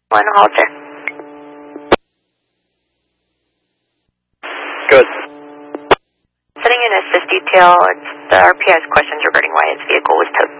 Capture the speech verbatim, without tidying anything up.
One halter. Good. Sending in assist detail. It's, the R P has questions regarding why his vehicle was towed.